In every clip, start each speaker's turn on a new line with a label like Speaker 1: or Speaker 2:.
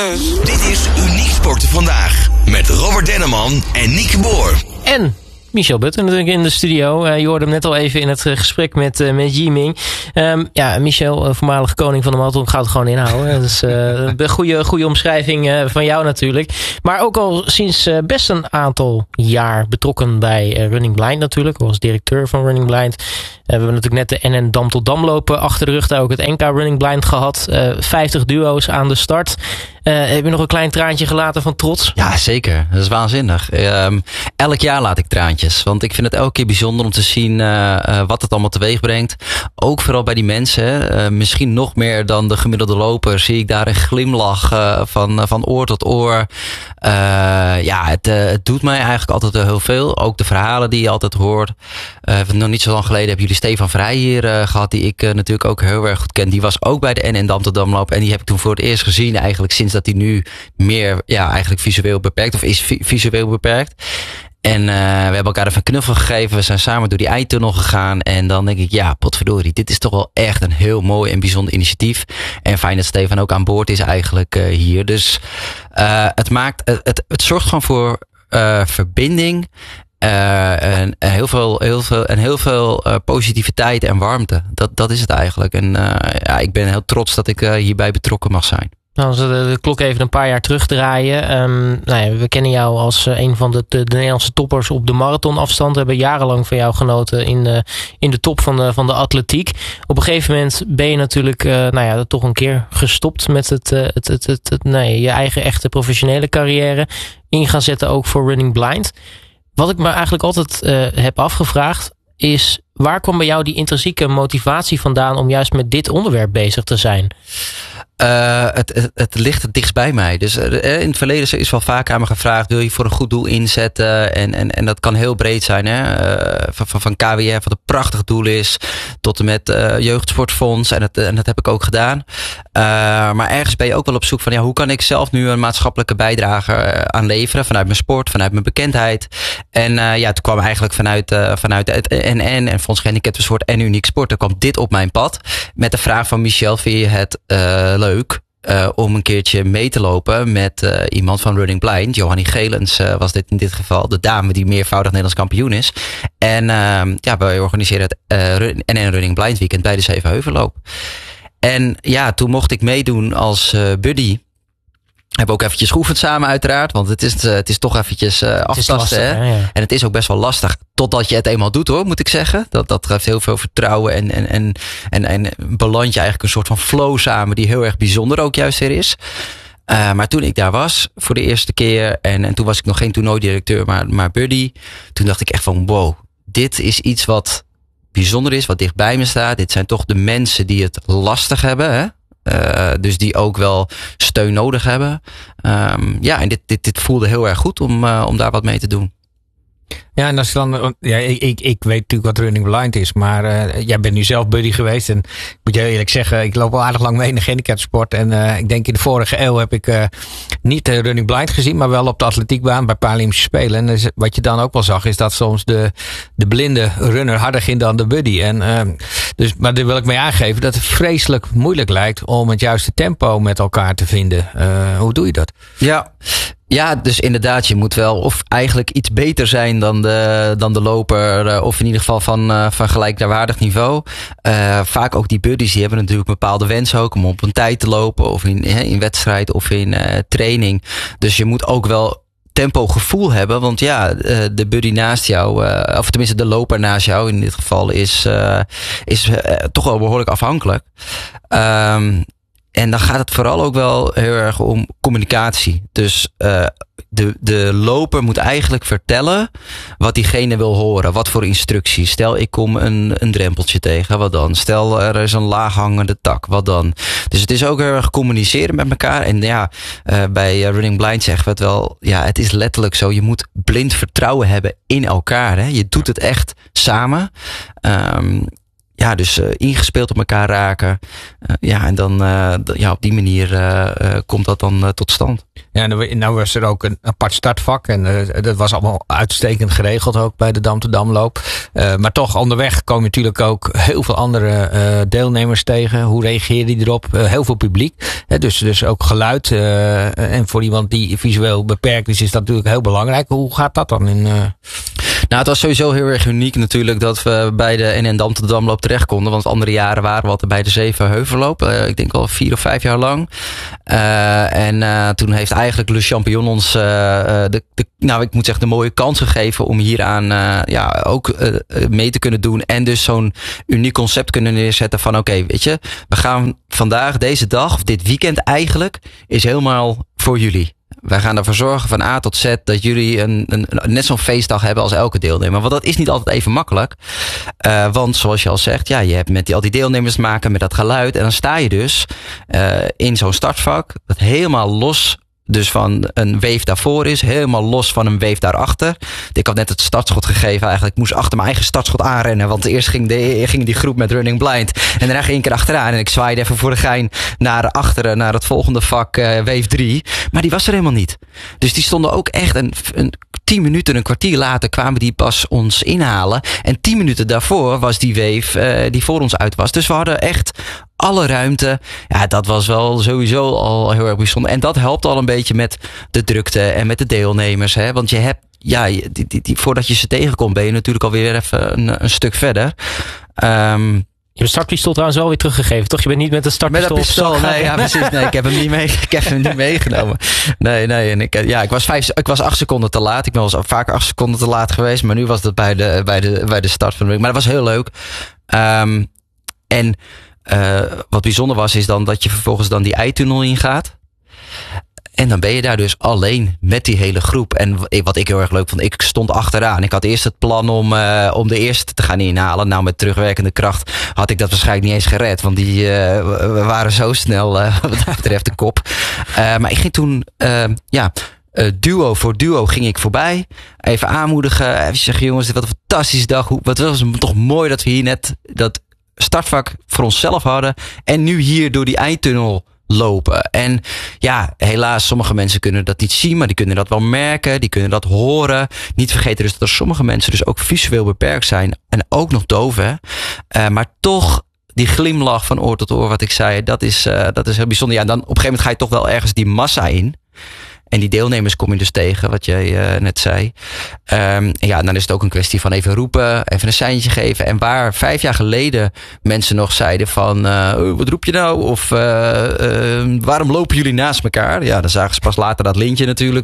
Speaker 1: Dit is Uniek Sporten Vandaag met Robert Denneman en Nieke Boer.
Speaker 2: En Michel Butten natuurlijk in de studio. Je hoorde hem net al even in het gesprek met Yiming. Michel, voormalig koning van de marathon, gaat het gewoon inhouden. Dat is een goede omschrijving van jou natuurlijk. Maar ook al sinds best een aantal jaar betrokken bij Running Blind natuurlijk. Als directeur van Running Blind. We hebben natuurlijk net de NN Dam tot Dam lopen achter de rug. Daar ook het NK Running Blind gehad. 50 duo's aan de start. Heb je nog een klein traantje gelaten van trots?
Speaker 3: Ja, zeker. Dat is waanzinnig. Elk jaar laat ik traantjes. Want ik vind het elke keer bijzonder om te zien wat het allemaal teweeg brengt. Ook vooral bij die mensen. Misschien nog meer dan de gemiddelde loper. Zie ik daar een glimlach van oor tot oor. Het doet mij eigenlijk altijd heel veel. Ook de verhalen die je altijd hoort. Nog niet zo lang geleden hebben jullie Stefan Vrij hier gehad. Die ik natuurlijk ook heel erg goed ken. Die was ook bij de NN Dam tot Dam lopen. En die heb ik toen voor het eerst gezien eigenlijk sinds dat hij nu meer eigenlijk visueel beperkt of is visueel beperkt. En we hebben elkaar even een knuffel gegeven. We zijn samen door die eindtunnel gegaan. En dan denk ik, ja, potverdorie. Dit is toch wel echt een heel mooi en bijzonder initiatief. En fijn dat Stefan ook aan boord is eigenlijk hier. Dus het zorgt gewoon voor verbinding. En heel veel positiviteit en warmte. Dat is het eigenlijk. En ik ben heel trots dat ik hierbij betrokken mag zijn.
Speaker 2: Als we de klok even een paar jaar terugdraaien. We kennen jou als een van de Nederlandse toppers op de marathonafstand. We hebben jarenlang van jou genoten in de top van de atletiek. Op een gegeven moment ben je natuurlijk toch een keer gestopt met je eigen echte professionele carrière. In gaan zetten ook voor Running Blind. Wat ik me eigenlijk altijd heb afgevraagd is, waar kwam bij jou die intrinsieke motivatie vandaan om juist met dit onderwerp bezig te zijn?
Speaker 3: Het ligt het dichtst bij mij. Dus in het verleden is wel vaak aan me gevraagd, wil je voor een goed doel inzetten? En dat kan heel breed zijn. Van KWF, wat een prachtig doel is, tot en met Jeugdsportfonds. En dat heb ik ook gedaan. Maar ergens ben je ook wel op zoek van, hoe kan ik zelf nu een maatschappelijke bijdrage aan leveren? Vanuit mijn sport, vanuit mijn bekendheid. En toen kwam eigenlijk vanuit het NN en Fonds Gehandicaptensport en Uniek Sporten kwam dit op mijn pad. Met de vraag van Michel, vind je het leuk om een keertje mee te lopen met iemand van Running Blind. Johannie Gelens was dit in dit geval. De dame die meervoudig Nederlands kampioen is. En wij organiseren het NN Running Blind weekend bij de Zevenheuvelloop. En toen mocht ik meedoen als buddy. Hebben ook eventjes geoefend samen uiteraard. Want het is toch eventjes aftasten.
Speaker 2: Lastig,
Speaker 3: hè?
Speaker 2: Ja.
Speaker 3: En het is ook best wel lastig. Totdat je het eenmaal doet hoor, moet ik zeggen. Dat geeft heel veel vertrouwen. En beland je eigenlijk een soort van flow samen. Die heel erg bijzonder ook juist weer is. Maar toen ik daar was voor de eerste keer. En toen was ik nog geen toernooidirecteur, maar buddy. Toen dacht ik echt van wow. Dit is iets wat bijzonder is. Wat dicht bij me staat. Dit zijn toch de mensen die het lastig hebben. Hè? Dus die ook wel steun nodig hebben. En dit voelde heel erg goed om daar wat mee te doen.
Speaker 4: Ja, en als je dan, ik weet natuurlijk wat Running Blind is, maar jij bent nu zelf buddy geweest. En ik moet je eerlijk zeggen, ik loop al aardig lang mee in de gehandicaptensport. En ik denk in de vorige eeuw heb ik niet Running Blind gezien, maar wel op de atletiekbaan bij Paralympische Spelen. En wat je dan ook wel zag, is dat soms de blinde runner harder ging dan de buddy. Maar daar wil ik mee aangeven dat het vreselijk moeilijk lijkt om het juiste tempo met elkaar te vinden. Hoe doe je dat?
Speaker 3: Ja, dus inderdaad, je moet wel of eigenlijk iets beter zijn dan de loper, of in ieder geval van gelijkwaardig niveau. Vaak ook die buddies, die hebben natuurlijk een bepaalde wens ook om op een tijd te lopen, of in wedstrijd of in training. Dus je moet ook wel tempogevoel hebben, want de buddy naast jou, of tenminste de loper naast jou in dit geval, is toch wel behoorlijk afhankelijk. En dan gaat het vooral ook wel heel erg om communicatie. Dus de loper moet eigenlijk vertellen wat diegene wil horen. Wat voor instructies. Stel, ik kom een drempeltje tegen. Wat dan? Stel, er is een laaghangende tak. Wat dan? Dus het is ook heel erg communiceren met elkaar. En bij Running Blind zeggen we het wel. Ja, het is letterlijk zo. Je moet blind vertrouwen hebben in elkaar. Hè? Je doet het echt samen. Dus ingespeeld op elkaar raken. En dan op die manier komt dat dan tot stand.
Speaker 4: Ja, nou was er ook een apart startvak. En dat was allemaal uitstekend geregeld ook bij de Dam te Damloop. Maar toch, onderweg komen natuurlijk ook heel veel andere deelnemers tegen. Hoe reageer je erop? Heel veel publiek. Dus ook geluid. En voor iemand die visueel beperkt is dat natuurlijk heel belangrijk. Hoe gaat dat dan in...
Speaker 3: Nou, het was sowieso heel erg uniek natuurlijk dat we bij de NN Dam te Damloop terecht konden. Want andere jaren waren we altijd bij de Zevenheuvelloop. Ik denk al 4 of 5 jaar lang. Toen heeft eigenlijk Le Champion ons ik moet zeggen de mooie kans gegeven om hieraan ook mee te kunnen doen. En dus zo'n uniek concept kunnen neerzetten van oké, weet je, we gaan vandaag, deze dag, of dit weekend eigenlijk, is helemaal voor jullie. Wij gaan ervoor zorgen van A tot Z dat jullie net zo'n feestdag hebben als elke deelnemer. Want dat is niet altijd even makkelijk. Want zoals je al zegt, je hebt al die deelnemers te maken met dat geluid. En dan sta je dus in zo'n startvak dat helemaal los dus van een wave daarvoor is, helemaal los van een wave daarachter. Ik had net het startschot gegeven eigenlijk. Ik moest achter mijn eigen startschot aanrennen, want eerst ging die groep met Running Blind. En daarna ging ik er achteraan en ik zwaaide even voor de gein naar achteren, naar het volgende vak, wave 3. Maar die was er helemaal niet. Dus die stonden ook echt een 10 minuten, een kwartier later kwamen die pas ons inhalen. En 10 minuten daarvoor was die wave die voor ons uit was. Dus we hadden echt alle ruimte. Ja, dat was wel sowieso al heel erg bijzonder. En dat helpt al een beetje met de drukte en met de deelnemers. Hè? Want je hebt, voordat je ze tegenkomt, ben je natuurlijk alweer even een stuk verder.
Speaker 2: Je hebt startpistool trouwens wel weer teruggegeven, toch? Je bent niet met een startpistool.
Speaker 3: Met een pistool, nee, ja, precies. Nee, ik heb hem niet meegenomen. Nee. En ik was 8 seconden te laat. Ik ben wel eens vaker 8 seconden te laat geweest. Maar nu was dat bij de start van de week. Maar dat was heel leuk. Wat bijzonder was, is dan dat je vervolgens dan die eitunnel ingaat. En dan ben je daar dus alleen met die hele groep. En wat ik heel erg leuk vond, ik stond achteraan. Ik had eerst het plan om de eerste te gaan inhalen. Nou, met terugwerkende kracht had ik dat waarschijnlijk niet eens gered. Want die waren zo snel wat dat betreft de kop. Maar ik ging toen, duo voor duo ging ik voorbij. Even aanmoedigen. Even zeggen, jongens, wat een fantastische dag. Wat was het toch mooi dat we hier net dat startvak voor onszelf hadden. En nu hier door die eindtunnel lopen. En ja, helaas, sommige mensen kunnen dat niet zien, maar die kunnen dat wel merken, die kunnen dat horen. Niet vergeten dus dat er sommige mensen dus ook visueel beperkt zijn en ook nog doof, hè. Maar toch die glimlach van oor tot oor, wat ik zei, dat is heel bijzonder. Ja, dan op een gegeven moment ga je toch wel ergens die massa in. En die deelnemers kom je dus tegen, wat jij net zei. Dan is het ook een kwestie van even roepen, even een seintje geven. En waar 5 jaar geleden mensen nog zeiden van, wat roep je nou? Of waarom lopen jullie naast elkaar? Ja, dan zagen ze pas later dat lintje natuurlijk,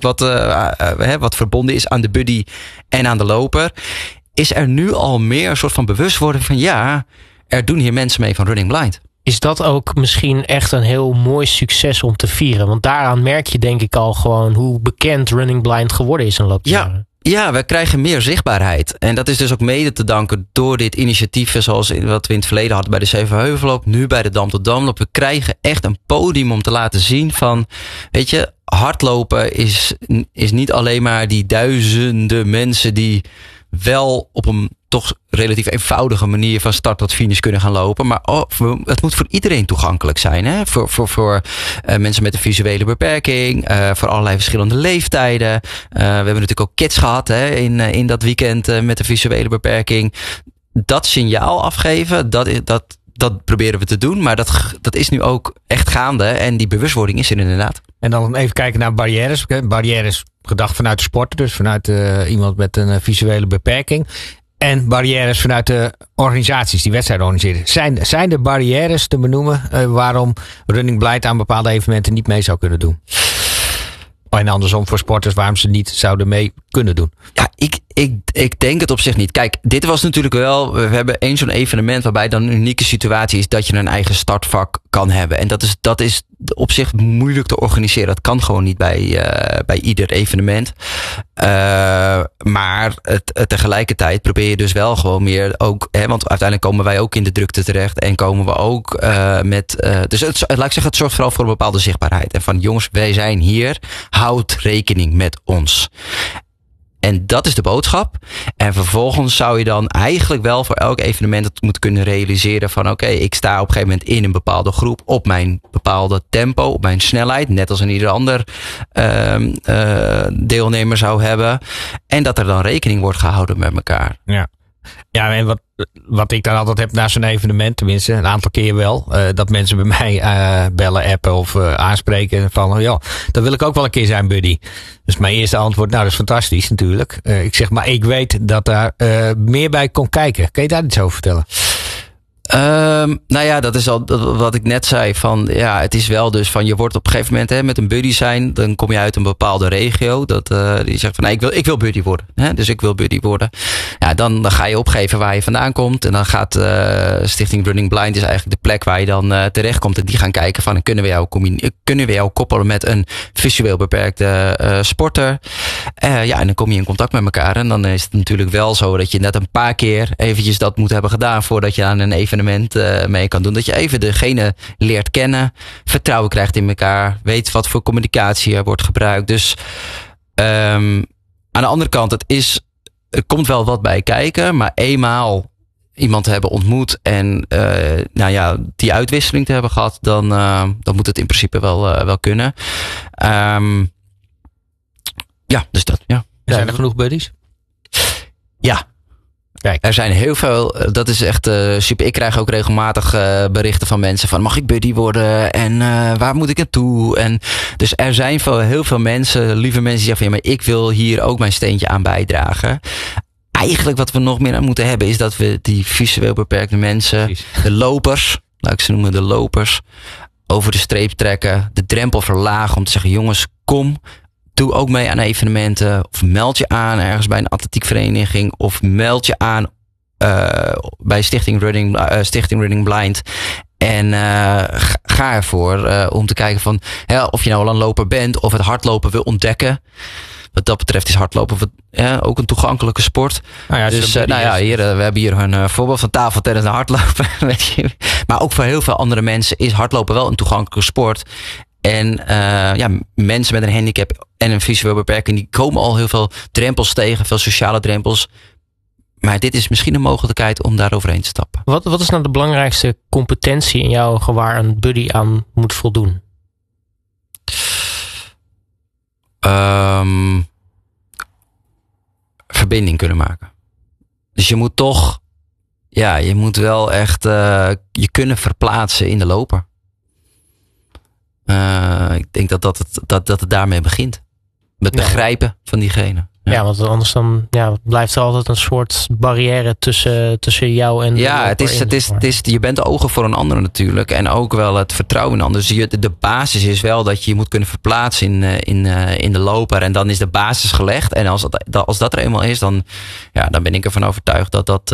Speaker 3: wat verbonden is aan de buddy en aan de loper. Is er nu al meer een soort van bewustwording van, er doen hier mensen mee van Running Blind.
Speaker 2: Is dat ook misschien echt een heel mooi succes om te vieren? Want daaraan merk je denk ik al gewoon hoe bekend Running Blind geworden is in de loop der jaren.
Speaker 3: Ja, we krijgen meer zichtbaarheid. En dat is dus ook mede te danken door dit initiatief, zoals wat we in het verleden hadden bij de Zevenheuvelloop, nu bij de Dam tot Damloop. We krijgen echt een podium om te laten zien van, weet je, hardlopen is niet alleen maar die duizenden mensen die wel op een toch relatief eenvoudige manier van start tot finish kunnen gaan lopen. Maar het moet voor iedereen toegankelijk zijn. Hè? Voor mensen met een visuele beperking. Voor allerlei verschillende leeftijden. We hebben natuurlijk ook kids gehad in dat weekend met een visuele beperking. Dat signaal afgeven, dat proberen we te doen. Maar dat is nu ook echt gaande. En die bewustwording is er inderdaad.
Speaker 4: En dan even kijken naar barrières. Barrières gedacht vanuit de sporter. Dus vanuit iemand met een visuele beperking. En barrières vanuit de organisaties die wedstrijden organiseren. Zijn er barrières te benoemen waarom Running Blind aan bepaalde evenementen niet mee zou kunnen doen? En andersom voor sporters waarom ze niet zouden mee kunnen doen?
Speaker 3: Ja, ik denk het op zich niet. Kijk, dit was natuurlijk wel, we hebben één zo'n evenement waarbij dan een unieke situatie is dat je een eigen startvak kan hebben. En dat is op zich moeilijk te organiseren. Dat kan gewoon niet bij ieder evenement. Maar tegelijkertijd probeer je dus wel gewoon meer ook, want uiteindelijk komen wij ook in de drukte terecht en komen we ook dus laat ik zeggen, het zorgt vooral voor een bepaalde zichtbaarheid. En van jongens, wij zijn hier, houd rekening met ons. En dat is de boodschap. En vervolgens zou je dan eigenlijk wel voor elk evenement het moeten kunnen realiseren van oké, ik sta op een gegeven moment in een bepaalde groep op mijn bepaalde tempo, op mijn snelheid, net als een ieder ander deelnemer zou hebben. En dat er dan rekening wordt gehouden met elkaar.
Speaker 4: Ja, en wat ik dan altijd heb na zo'n evenement, tenminste een aantal keer wel, dat mensen bij mij bellen, appen of aanspreken van, ja, dan wil ik ook wel een keer zijn, buddy. Dus mijn eerste antwoord, nou, dat is fantastisch natuurlijk. Ik zeg, maar ik weet dat daar meer bij komt kijken. Kun je daar iets over vertellen?
Speaker 3: Nou ja, dat is al wat ik net zei. Van ja, het is wel dus van je wordt op een gegeven moment met een buddy zijn. Dan kom je uit een bepaalde regio. Die zegt van nee, ik wil buddy worden. Dus ik wil buddy worden. Ja, dan ga je opgeven waar je vandaan komt. En dan gaat Stichting Running Blind is eigenlijk de plek waar je dan terecht komt. En die gaan kijken van kunnen we jou koppelen met een visueel beperkte sporter. Ja, en dan kom je in contact met elkaar. En dan is het natuurlijk wel zo dat je net een paar keer eventjes dat moet hebben gedaan voordat je aan een evenement mee kan doen. Dat je even degene leert kennen, vertrouwen krijgt in elkaar, weet wat voor communicatie er wordt gebruikt. Dus aan de andere kant, er komt wel wat bij kijken, maar eenmaal iemand te hebben ontmoet en die uitwisseling te hebben gehad, dan moet het in principe wel kunnen. Dus dat, ja.
Speaker 4: Zijn er genoeg buddies?
Speaker 3: Ja. Kijk. Er zijn heel veel, dat is echt super. Ik krijg ook regelmatig berichten van mensen van mag ik buddy worden en waar moet ik naartoe? En dus er zijn heel veel mensen, lieve mensen die zeggen van ja, maar ik wil hier ook mijn steentje aan bijdragen. Eigenlijk wat we nog meer aan moeten hebben is dat we die visueel beperkte mensen, precies, de lopers, laat ik ze noemen de lopers, over de streep trekken, de drempel verlagen om te zeggen jongens, kom. Doe ook mee aan evenementen of meld je aan ergens bij een atletiekvereniging of meld je aan bij Stichting Running Blind en ga ervoor om te kijken van of je nou al een loper bent of het hardlopen wil ontdekken. Wat dat betreft is hardlopen ook een toegankelijke sport. Dus we hebben hier een voorbeeld van tafeltennis en hardlopen. Weet je. Maar ook voor heel veel andere mensen is hardlopen wel een toegankelijke sport. En mensen met een handicap en een visueel beperking, die komen al heel veel drempels tegen, veel sociale drempels. Maar dit is misschien een mogelijkheid om daar overheen te stappen.
Speaker 2: Wat is nou de belangrijkste competentie in jouw ogen waar een buddy aan moet voldoen?
Speaker 3: Verbinding kunnen maken. Dus je moet toch, je moet wel echt je kunnen verplaatsen in de loper. Ik denk dat het daarmee begint. Met begrijpen van diegene.
Speaker 2: Ja, want anders dan blijft er altijd een soort barrière tussen jou en
Speaker 3: je bent de ogen voor een ander natuurlijk. En ook wel het vertrouwen in anderen. Dus de basis is wel dat je moet kunnen verplaatsen in de loper. En dan is de basis gelegd. En als dat er eenmaal is, dan ben ik ervan overtuigd dat dat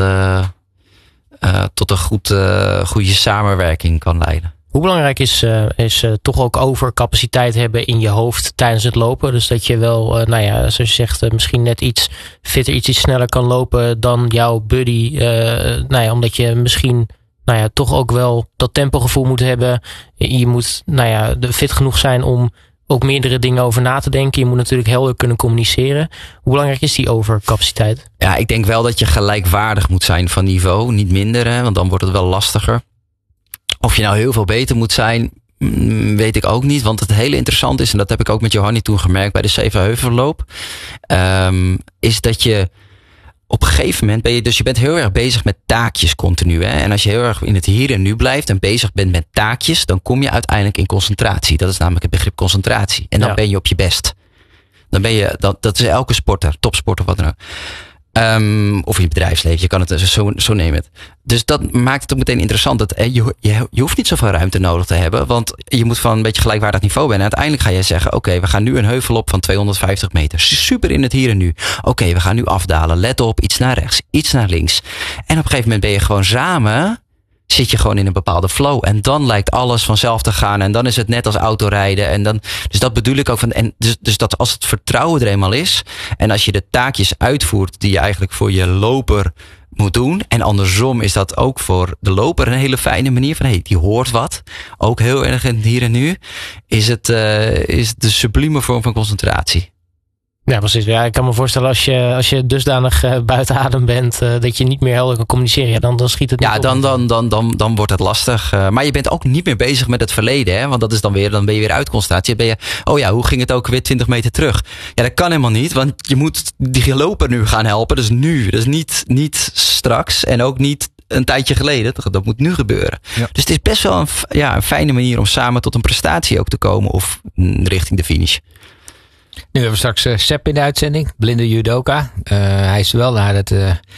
Speaker 3: tot een goede samenwerking kan leiden.
Speaker 2: Hoe belangrijk is toch ook overcapaciteit hebben in je hoofd tijdens het lopen? Dus dat je wel, zoals je zegt, misschien net iets fitter, iets sneller kan lopen dan jouw buddy. Omdat je misschien toch ook wel dat tempogevoel moet hebben. Je moet fit genoeg zijn om ook meerdere dingen over na te denken. Je moet natuurlijk helder kunnen communiceren. Hoe belangrijk is die overcapaciteit?
Speaker 3: Ja, ik denk wel dat je gelijkwaardig moet zijn van niveau. Niet minder, want dan wordt het wel lastiger. Of je nou heel veel beter moet zijn, weet ik ook niet. Want het hele interessant is, en dat heb ik ook met Johanni toen gemerkt bij de Zevenheuvelloop, is dat je op een gegeven moment je bent heel erg bezig met taakjes continu. Hè? En als je heel erg in het hier en nu blijft en bezig bent met taakjes, dan kom je uiteindelijk in concentratie. Dat is namelijk het begrip concentratie. En dan ben je op je best. Dan ben je, dat is elke sporter, topsporter, wat dan ook. Of in je bedrijfsleven, je kan het zo nemen. Dus dat maakt het ook meteen interessant. Dat je hoeft niet zoveel ruimte nodig te hebben. Want je moet van een beetje gelijkwaardig niveau zijn. En uiteindelijk ga je zeggen, oké, we gaan nu een heuvel op van 250 meter. Super in het hier en nu. Oké, we gaan nu afdalen. Let op, iets naar rechts, iets naar links. En op een gegeven moment ben je gewoon samen, zit je gewoon in een bepaalde flow. En dan lijkt alles vanzelf te gaan. En dan is het net als autorijden. En dan, dus dat bedoel ik ook van. En dus dat als het vertrouwen er eenmaal is. En als je de taakjes uitvoert die je eigenlijk voor je loper moet doen. En andersom is dat ook voor de loper een hele fijne manier van die hoort wat. Ook heel erg in het hier en nu. Is de sublieme vorm van concentratie.
Speaker 2: Ja, precies. Ja, ik kan me voorstellen als je dusdanig buiten adem bent dat je niet meer helder kan communiceren. Ja, dan schiet het niet op.
Speaker 3: Dan wordt het lastig. Maar je bent ook niet meer bezig met het verleden. Hè? Want dat is dan ben je weer uit concentratie. Hoe ging het ook weer 20 meter terug? Ja, dat kan helemaal niet. Want je moet die loper nu gaan helpen. Dus nu. Dus niet straks. En ook niet een tijdje geleden. Dat moet nu gebeuren. Ja. Dus het is best wel een fijne manier om samen tot een prestatie ook te komen. Of richting de finish.
Speaker 4: Nu hebben we straks Sepp in de uitzending. Blinde judoka. Hij is wel naar het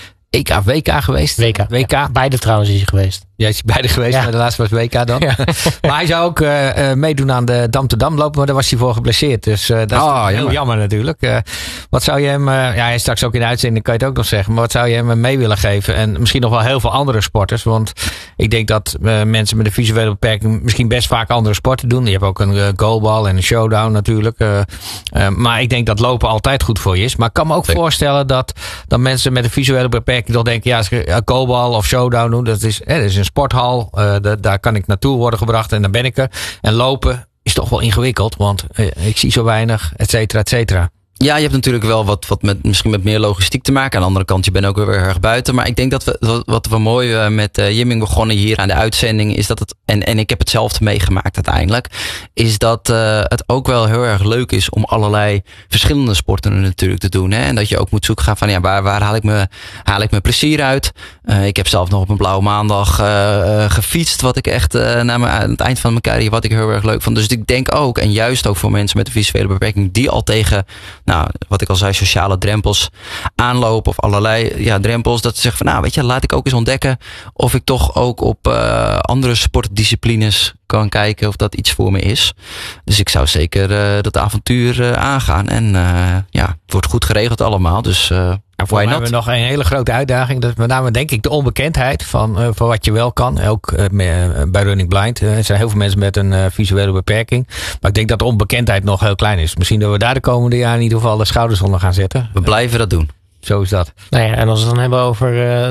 Speaker 4: WK geweest.
Speaker 2: WK. Ja, beide trouwens is hij geweest.
Speaker 4: Ja, is beide geweest, maar de laatste was WK dan. Ja. Maar hij zou ook meedoen aan de Dam te Dam lopen, maar daar was hij voor geblesseerd. Dus dat is heel jammer natuurlijk. Wat zou je hem, hij is straks ook in de uitzending, kan je het ook nog zeggen. Maar wat zou je hem mee willen geven? En misschien nog wel heel veel andere sporters. Want ik denk dat mensen met een visuele beperking misschien best vaak andere sporten doen. Je hebt ook een goalbal en een showdown natuurlijk. Maar ik denk dat lopen altijd goed voor je is. Maar ik kan me ook voorstellen dat mensen met een visuele beperking toch denken, ja, als ik goalbal of showdown doen, dat is een sporthal, daar kan ik naartoe worden gebracht en dan ben ik er. En lopen is toch wel ingewikkeld, want ik zie zo weinig, et cetera, et cetera. Ja,
Speaker 3: je hebt natuurlijk wel wat misschien met meer logistiek te maken. Aan de andere kant, je bent ook weer erg buiten. Maar ik denk dat wat we mooi met Jimming begonnen hier aan de uitzending is dat het, en ik heb hetzelfde meegemaakt uiteindelijk, is dat het ook wel heel erg leuk is om allerlei verschillende sporten natuurlijk te doen. Hè? En dat je ook moet zoeken van waar haal ik mijn plezier uit. Ik heb zelf nog op een blauwe maandag gefietst, wat ik echt aan het eind van mijn carrière, wat ik heel erg leuk vond. Dus ik denk ook, en juist ook voor mensen met een visuele beperking, die al tegen, wat ik al zei, sociale drempels aanlopen of allerlei drempels, dat ze zeggen van laat ik ook eens ontdekken of ik toch ook op andere sportdisciplines kan kijken of dat iets voor me is. Dus ik zou zeker dat avontuur aangaan. En het wordt goed geregeld allemaal, dus
Speaker 4: voor mij hebben we nog een hele grote uitdaging. Dat is met name denk ik de onbekendheid van wat je wel kan. Ook bij Running Blind. Er zijn heel veel mensen met een visuele beperking. Maar ik denk dat de onbekendheid nog heel klein is. Misschien dat we daar de komende jaren in ieder geval de schouders onder gaan zetten.
Speaker 3: We blijven dat doen.
Speaker 4: Zo is dat.
Speaker 2: En als we het dan hebben over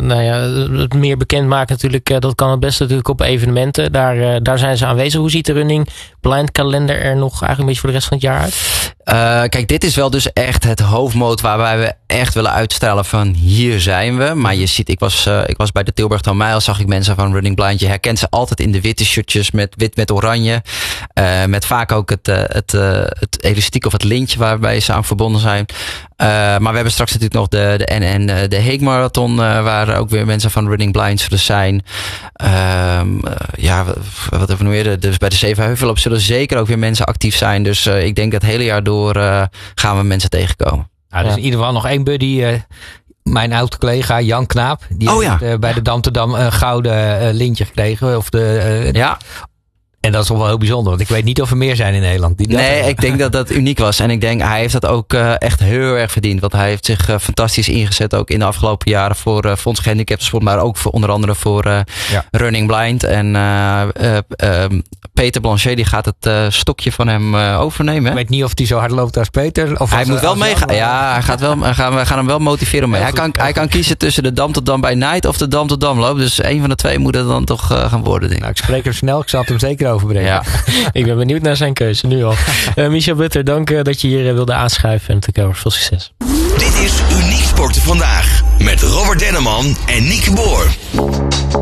Speaker 2: het meer bekendmaken natuurlijk, dat kan het beste natuurlijk op evenementen. Daar zijn ze aanwezig. Hoe ziet de Running Blind kalender er nog eigenlijk een beetje voor de rest van het jaar uit?
Speaker 3: Kijk, dit is wel dus echt het hoofdmoot waarbij we echt willen uitstralen van hier zijn we. Maar je ziet, ik was bij de Tilburg Mijl, zag ik mensen van Running Blind. Je herkent ze altijd in de witte shirtjes met wit met oranje. Met vaak ook het elastiek of het lintje waarbij ze aan verbonden zijn. Maar we hebben straks natuurlijk nog de Hague Marathon, waar ook weer mensen van Running Blind zullen zijn. Wat hebben we nu weer? Dus bij de Zevenheuvelloop zullen zeker ook weer mensen actief zijn. Dus ik denk dat het hele jaar door gaan we mensen tegenkomen.
Speaker 4: Nou, dus in ieder geval nog één buddy. Mijn oud collega Jan Knaap. Die heeft bij de Dam te Dam een gouden lintje gekregen. En dat is toch wel heel bijzonder, want ik weet niet of er meer zijn in Nederland.
Speaker 3: Ik denk dat dat uniek was. En ik denk, hij heeft dat ook echt heel erg verdiend. Want hij heeft zich fantastisch ingezet, ook in de afgelopen jaren voor Fonds Gehandicaptensport, maar ook onder andere voor Running Blind. En Peter Blanchet, die gaat het stokje van hem overnemen.
Speaker 4: Ik weet niet of hij zo hard loopt als Peter. Of
Speaker 3: hij moet wel meegaan. Ja, hij gaat wel, we gaan hem wel motiveren mee. Hij kan kiezen tussen de Dam tot Dam bij Night of de Dam tot Dam loop. Dus een van de twee moet het dan toch gaan worden, denk ik.
Speaker 4: Ik spreek hem snel, ik zal het hem zeker overbrengen.
Speaker 3: Ja.
Speaker 2: Ik ben benieuwd naar zijn keuze, nu al. Michel Butter, dank dat je hier wilde aanschuiven en natuurlijk heel erg veel succes.
Speaker 1: Dit is Uniek Sporten Vandaag met Robert Denneman en Nieke Boer.